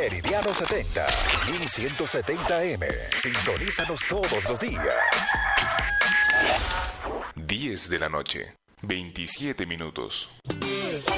Meridiano 70, 1170M. Sintonízanos todos los días. 10 de la noche, 27 minutos.